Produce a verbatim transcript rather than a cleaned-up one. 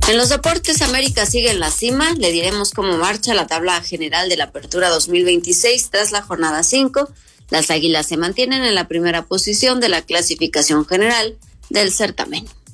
En los deportes, América sigue en la cima. Le diremos cómo marcha la tabla general de la Apertura dos mil veintiséis tras la jornada cinco. Las Águilas se mantienen en la primera posición de la clasificación general del certamen.